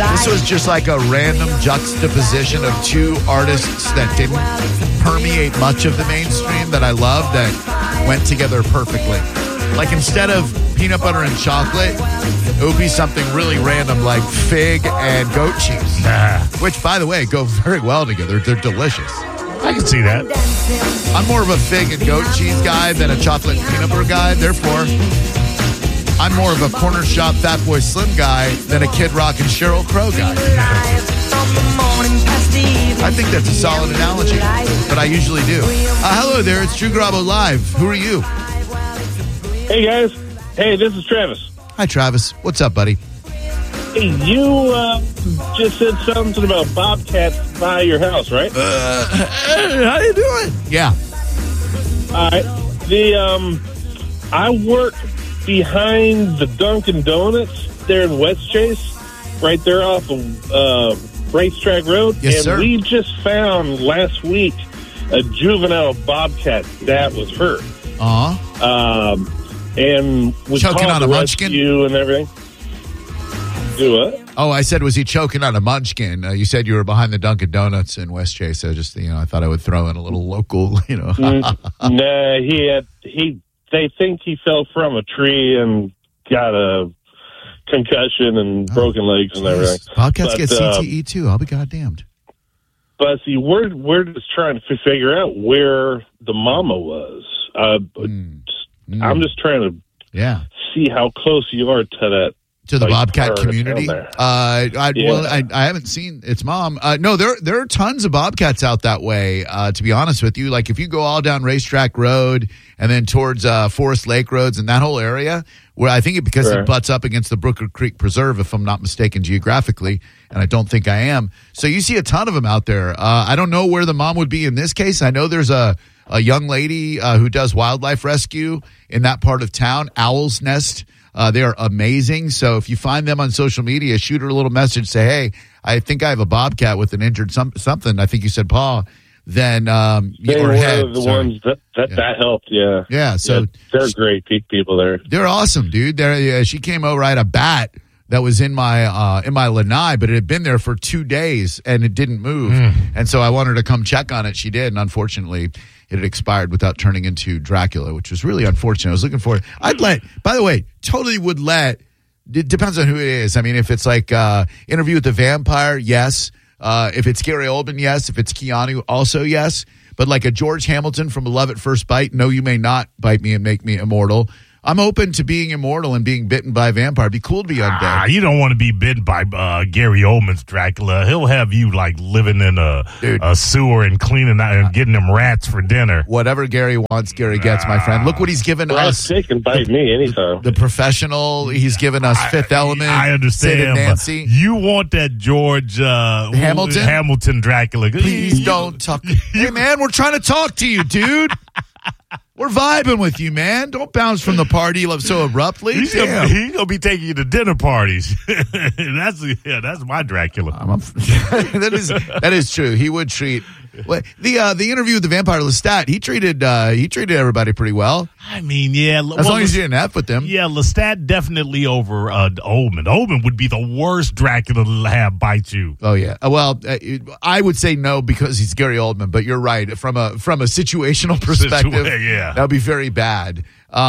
This was just like a random juxtaposition of two artists that didn't permeate much of the mainstream that I love that went together perfectly. Like instead of peanut butter and chocolate, it would be something really random like fig and goat cheese. Which, by the way, go very well together. They're delicious. I can see that. I'm more of a fig and goat cheese guy than a chocolate and peanut butter guy. Therefore, I'm more of a corner shop Fatboy Slim guy than a Kid Rock and Sheryl Crow guy. I think that's a solid analogy, but I usually do. Hello there, it's Drew Garabo Live. Who are you? Hey, guys. Hey, this is Travis. Hi, Travis. What's up, buddy? Hey, you just said something about bobcats by your house, right? How you doing? Yeah. All right. I work behind the Dunkin' Donuts there in West Chase, right there off of Racetrack Road. Yes, and sir. we just found last week a juvenile bobcat that was hurt. And was Choking called on a to munchkin? rescue and everything. Do what? Oh, I said, was he choking on a munchkin? You said you were behind the Dunkin' Donuts in West Chase. So just, I thought I would throw in a little local, Nah, they think he fell from a tree and got a concussion and broken legs and everything. Bobcats get CTE too. I'll be goddamned. But see, we're just trying to figure out where the mama was. I'm just trying to see how close you are to that. To the Bobcat part community? down there. Well, I haven't seen its mom. No, there are tons of Bobcats out that way, to be honest with you. Like if you go all down Racetrack Road and then towards Forest Lake Roads and that whole area, where I think because it butts up against the Brooker Creek Preserve, if I'm not mistaken geographically, and I don't think I am. So you see a ton of them out there. I don't know where the mom would be in this case. I know there's a young lady who does wildlife rescue in that part of town, Owl's Nest. They are amazing. So if you find them on social media, shoot her a little message. Say, hey, I think I have a bobcat with an injured something. I think you said paw. Then they were the ones that helped. Yeah. Yeah. So they're great people there. They're awesome, dude. She came over. I had a bat that was in my lanai, but it had been there for 2 days and it didn't move. And so I wanted to come check on it. She did, and unfortunately, it had expired without turning into Dracula, which was really unfortunate. I was looking for it. By the way, totally would let. It depends on who it is. I mean, if it's like Interview with the Vampire, yes. If it's Gary Oldman, yes. If it's Keanu, also yes. But like a George Hamilton from Love at First Bite, no, you may not bite me and make me immortal. I'm open to being immortal and being bitten by a vampire. It'd be cool to be undead. You don't want to be bitten by Gary Oldman's Dracula. He'll have you like living in a sewer and cleaning out and getting them rats for dinner. Whatever Gary wants, Gary gets, my friend. Look what he's given us. They can bite me anytime. The Professional. He's given us Fifth Element. I understand. Sid and Nancy. You want that George Hamilton Dracula. Please don't talk. Hey, man, we're trying to talk to you, dude. We're vibing with you, man. Don't bounce from the party so abruptly. He's gonna be taking you to dinner parties. That's my Dracula. That is true. He would treat the Interview with the Vampire Lestat. He treated everybody pretty well. I mean, yeah, as long as you didn't F with them. Yeah, Lestat definitely over Oldman. Oldman would be the worst Dracula to have bite you. Oh yeah. Well, I would say no because he's Gary Oldman. But you're right from a situational perspective. Yeah. That would be very bad.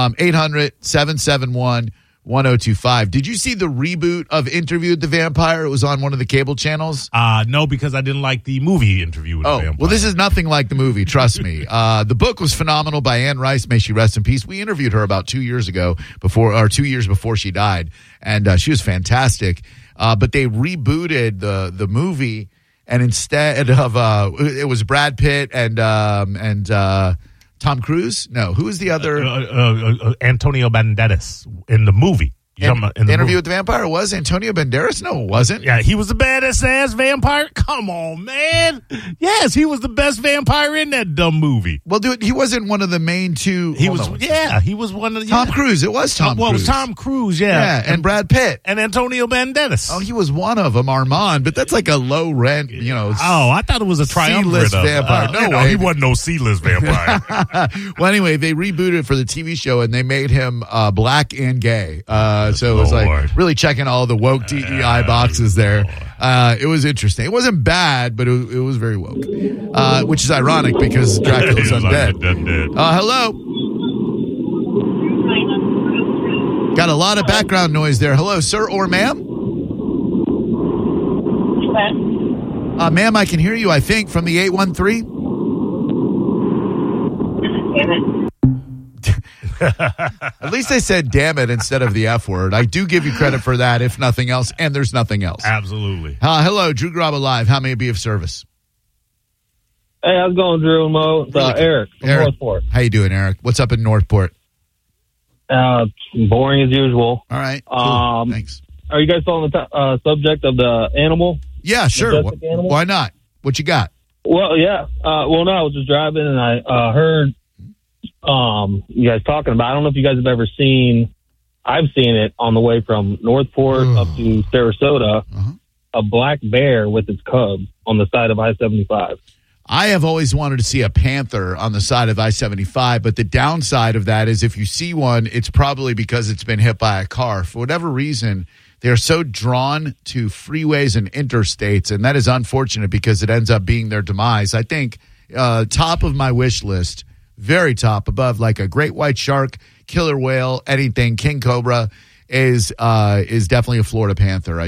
800-771-1025. Did you see the reboot of Interview with the Vampire? It was on one of the cable channels. No, because I didn't like the movie Interview with the Vampire. Well, this is nothing like the movie. Trust me. The book was phenomenal by Anne Rice. May she rest in peace. We interviewed her about 2 years ago, 2 years before she died, and she was fantastic. But they rebooted the movie, and instead of it was Brad Pitt and Tom Cruise? No. Who is the other? Antonio Banderas in the movie. Interview with the Vampire was Antonio Banderas? No, it wasn't. Yeah, he was the baddest ass vampire. Come on, man. Yes, he was the best vampire in that dumb movie. Well, dude, he wasn't one of the main two. He was one of the Tom Cruise. It was Tom Cruise. Well, it was Tom Cruise, yeah. Yeah, and Brad Pitt. And Antonio Banderas. Oh, he was one of them, Armand, but that's like a low rent, Oh, I thought it was a triumvirate C-list vampire. No, he wasn't no C-list vampire. Well, anyway, they rebooted it for the TV show, and they made him black and gay. So it was like really checking all the woke DEI boxes there. It was interesting. It wasn't bad, but it was very woke, which is ironic because Dracula's undead. Hello. Got a lot of background noise there. Hello, sir or ma'am? Ma'am, I can hear you, I think, from the 813. At least they said damn it instead of the F word. I do give you credit for that, if nothing else, and there's nothing else. Absolutely. Hello, Drew Garabo Live. How may it be of service? Hey, how's it going, Drew and Mo? It's Eric from Northport. How you doing, Eric? What's up in Northport? Boring as usual. All right. Cool. Thanks. Are you guys still on the subject of the animal? Yeah, sure. Why not? What you got? Well, yeah. No, I was just driving and I heard you guys talking about. I don't know if you guys have ever seen. I've seen it on the way from Northport up to Sarasota. A black bear with its cubs on the side of I-75. I have always wanted to see a panther on the side of I-75, but the downside of that is if you see one, it's probably because it's been hit by a car. For whatever reason, they're so drawn to freeways and interstates, and that is unfortunate because it ends up being their demise. I think top of my wish list, very top, above like a great white shark, killer whale, anything, king cobra, is definitely a Florida panther.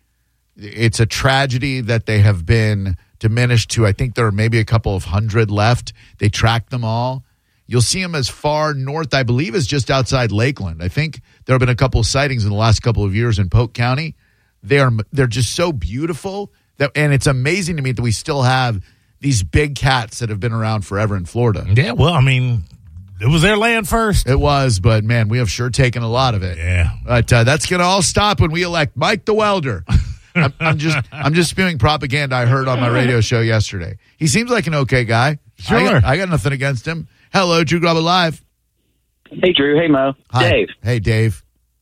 It's a tragedy that they have been diminished to, I think there are maybe a couple of hundred left. They tracked them all. You'll see them as far north, I believe, as just outside Lakeland. I think there have been a couple of sightings in the last couple of years in Polk County. They're just so beautiful, and it's amazing to me that we still have these big cats that have been around forever in Florida. Yeah, well, I mean, it was their land first. It was, but man, we have sure taken a lot of it. Yeah. But that's going to all stop when we elect Mike the Welder. I'm just spewing propaganda I heard on my radio show yesterday. He seems like an okay guy. Sure. I got nothing against him. Hello, Drew Garabo Live. Hey, Drew. Hey, Mo. Hi. Dave. Hey, Dave.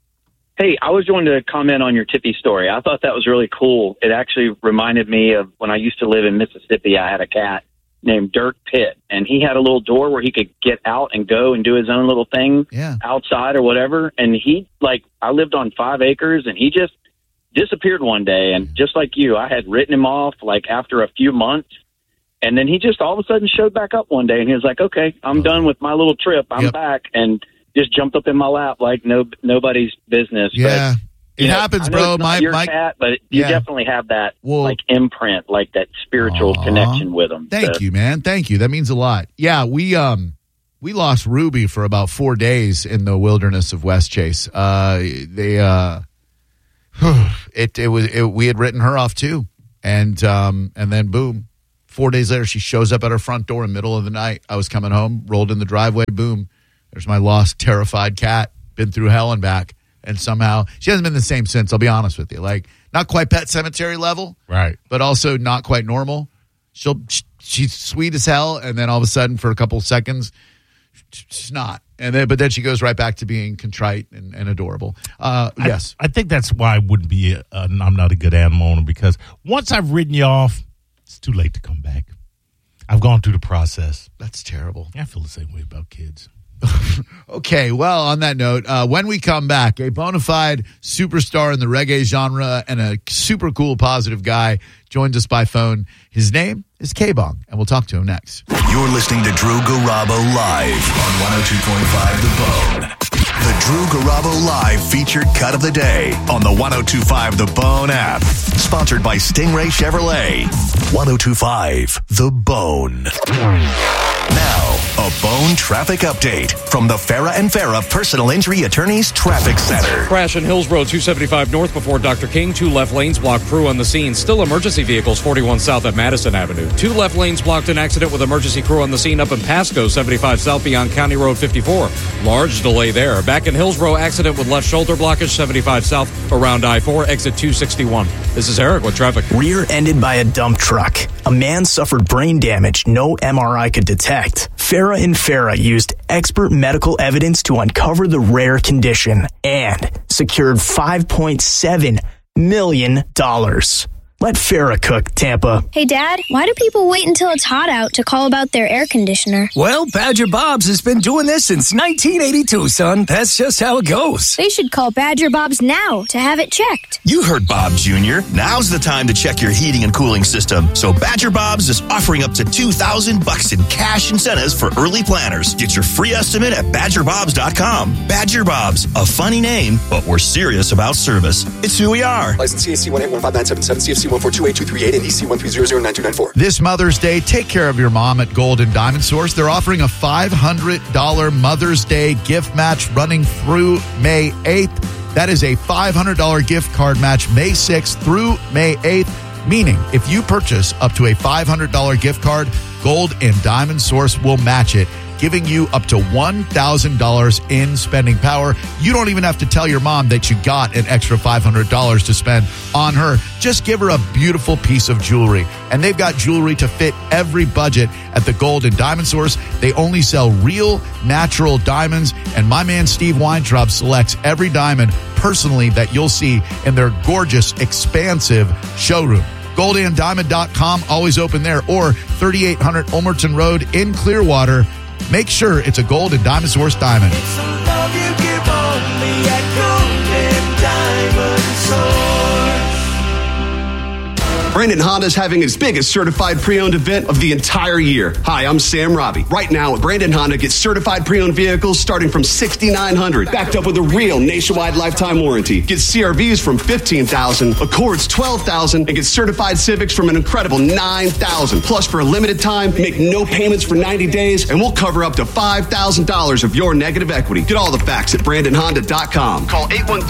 Hey, I was going to comment on your Tippy story. I thought that was really cool. It actually reminded me of when I used to live in Mississippi. I had a cat named Dirk Pitt, and he had a little door where he could get out and go and do his own little thing outside or whatever. And I lived on 5 acres, and he just disappeared one day. And just like you, I had written him off after a few months. And then he just all of a sudden showed back up one day, and he was like, okay, I'm done with my little trip. I'm back. And just jumped up in my lap like nobody's business. Yeah. But, it happens, bro. My cat, but you definitely have that imprint, like that spiritual connection with them. Thank you, man. Thank you. That means a lot. Yeah, we lost Ruby for about 4 days in the wilderness of West Chase. We had written her off too, and then boom, 4 days later she shows up at our front door in the middle of the night. I was coming home, rolled in the driveway, boom, there's my lost, terrified cat. Been through hell and back, and somehow she hasn't been the same since. I'll be honest with you, like not quite Pet Cemetery level, right, but also not quite normal. She's sweet as hell, and then all of a sudden, for a couple of seconds, she's not. But then she goes right back to being contrite and adorable. Yes. I think that's why I wouldn't be I'm not a good animal owner, because once I've written you off, it's too late to come back. I've gone through the process. That's terrible. I feel the same way about kids. Okay, well, on that note, when we come back, a bona fide superstar in the reggae genre and a super cool, positive guy joins us by phone. His name is K-Bong, and we'll talk to him next. You're listening to Drew Garabo Live on 102.5 The Bone. The Drew Garabo Live featured cut of the day on the 102.5 The Bone app. Sponsored by Stingray Chevrolet. 102.5 The Bone. Now, a Bone traffic update from the Farah and Farah Personal Injury Attorneys Traffic Center. Crash in Hills Road 275 north before Dr. King. 2 left lanes blocked, crew on the scene. Still emergency vehicles 41 south at Madison Avenue. 2 left lanes blocked, an accident with emergency crew on the scene up in Pasco 75 south beyond County Road 54. Large delay there. Back in Hillsborough, accident with left shoulder blockage 75 south around I-4 exit 261. This is Eric with traffic. Rear-ended by a dump truck. A man suffered brain damage no MRI could detect. Farah and Farah used expert medical evidence to uncover the rare condition and secured $5.7 million. Let Farrah cook, Tampa. Hey, Dad, why do people wait until it's hot out to call about their air conditioner? Well, Badger Bob's has been doing this since 1982, son. That's just how it goes. They should call Badger Bob's now to have it checked. You heard Bob Jr. Now's the time to check your heating and cooling system. So Badger Bob's is offering up to $2,000 in cash incentives for early planners. Get your free estimate at BadgerBobs.com. Badger Bob's, a funny name, but we're serious about service. It's who we are. License CAC 1815977, CFC 1428238, and EC 13009294. This Mother's Day, take care of your mom at Gold and Diamond Source. They're offering a $500 Mother's Day gift match running through May 8th. That is a $500 gift card match May 6th through May 8th, meaning if you purchase up to a $500 gift card, Gold and Diamond Source will match it, giving you up to $1,000 in spending power. You don't even have to tell your mom that you got an extra $500 to spend on her. Just give her a beautiful piece of jewelry. And they've got jewelry to fit every budget at the Gold and Diamond Source. They only sell real, natural diamonds. And my man Steve Weintraub selects every diamond personally that you'll see in their gorgeous, expansive showroom. GoldandDiamond.com, always open there, or 3800 Ulmerton Road in Clearwater. Make sure it's a Gold and Diamond Source diamond. It's a love you give only at Gold and Diamond Source. Brandon Honda is having its biggest certified pre-owned event of the entire year. Hi, I'm Sam Robbie. Right now, at Brandon Honda, get certified pre-owned vehicles starting from $6,900, backed up with a real nationwide lifetime warranty. Get CRVs from $15,000, Accords $12,000, and get certified Civics from an incredible $9,000. Plus, for a limited time, make no payments for 90 days, and we'll cover up to $5,000 of your negative equity. Get all the facts at BrandonHonda.com. Call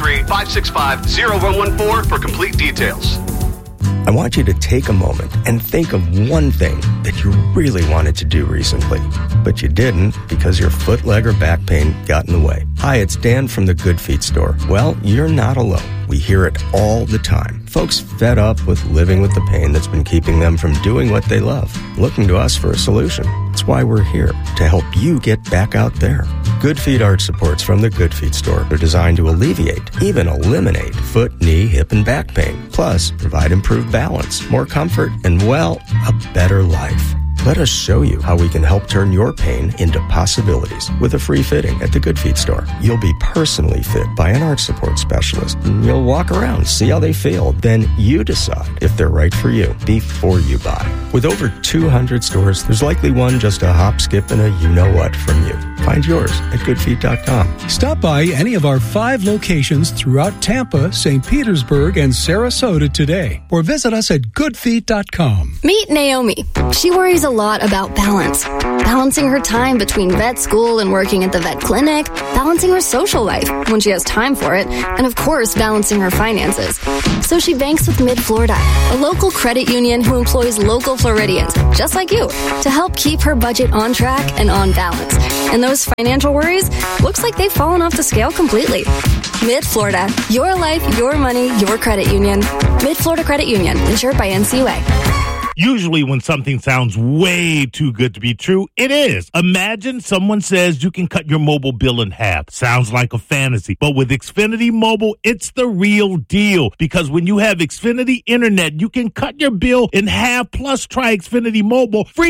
813-565-0114 for complete details. I want you to take a moment and think of one thing that you really wanted to do recently, but you didn't because your foot, leg, or back pain got in the way. Hi, it's Dan from the Good Feet store. Well, you're not alone. We hear it all the time. Folks fed up with living with the pain that's been keeping them from doing what they love, looking to us for a solution. That's why we're here, to help you get back out there. Good Feet arch supports from the Good Feet store are designed to alleviate, even eliminate, foot, knee, hip, and back pain. Plus, provide improved balance, more comfort, and, well, a better life. Let us show you how we can help turn your pain into possibilities with a free fitting at the Good Feet store. You'll be personally fit by an arch support specialist. You'll walk around, see how they feel. Then you decide if they're right for you before you buy. With over 200 stores, there's likely one just a hop, skip, and a you-know-what from you. Find yours at goodfeet.com. Stop by any of our 5 locations throughout Tampa, St. Petersburg, and Sarasota today, or visit us at goodfeet.com. Meet Naomi. She worries a lot about balance. Balancing her time between vet school and working at the vet clinic, balancing her social life when she has time for it, and of course, balancing her finances. So she banks with Mid-Florida, a local credit union who employs local Floridians, just like you, to help keep her budget on track and on balance. And those financial worries, looks like they've fallen off the scale completely. Mid-Florida, your life, your money, your credit union. Mid-Florida Credit Union, insured by NCUA. Usually when something sounds way too good to be true, it is. Imagine someone says you can cut your mobile bill in half. Sounds like a fantasy. But with Xfinity Mobile, it's the real deal. Because when you have Xfinity Internet, you can cut your bill in half, plus try Xfinity Mobile free